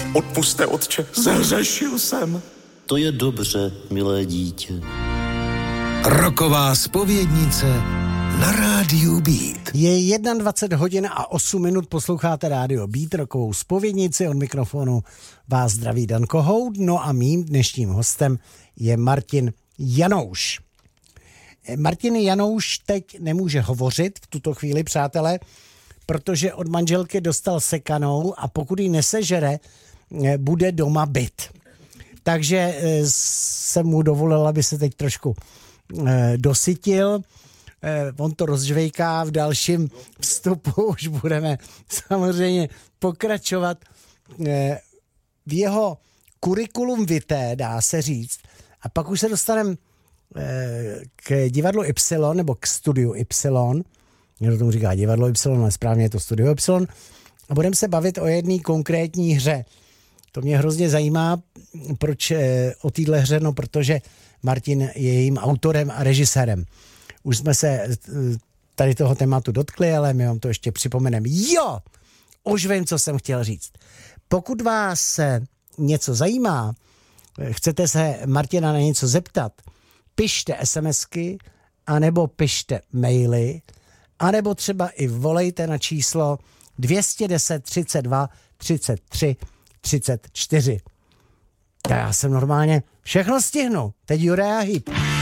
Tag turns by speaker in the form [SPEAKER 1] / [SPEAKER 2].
[SPEAKER 1] Odpusťte, otče, zahřešil jsem.
[SPEAKER 2] To je dobře, milé dítě.
[SPEAKER 3] Roková zpovědnice na rádiu Beat.
[SPEAKER 4] Je 21 hodin a 8 minut, posloucháte rádio Beat, rokovou zpovědnici, od mikrofonu vás zdraví Dan Kohout, no a mým dnešním hostem je Martin Janouš. Martin Janouš teď nemůže hovořit v tuto chvíli, přátelé, protože od manželky dostal sekanou a pokud ji nesežere, bude doma byt. Takže jsem mu dovolil, aby se teď trošku dosytil. On to rozžvejká, v dalším vstupu už budeme samozřejmě pokračovat v jeho kurikulum vitae, dá se říct. A pak už se dostaneme k divadlu Y, nebo k studiu Y. Někdo tomu říká divadlo Y, ale správně je to studio Y. A budeme se bavit o jedné konkrétní hře. To mě hrozně zajímá, proč o téhle hře, no protože Martin je jejím autorem a režisérem. Už jsme se tady toho tématu dotkli, ale my vám to ještě připomeneme. Jo, už vím, co jsem chtěl říct. Pokud vás něco zajímá, chcete se Martina na něco zeptat, pište SMSky, anebo pište maily, anebo třeba i volejte na číslo 210 32 33 34. Já jsem normálně všechno stihnu. Teď Juraj a Hyp.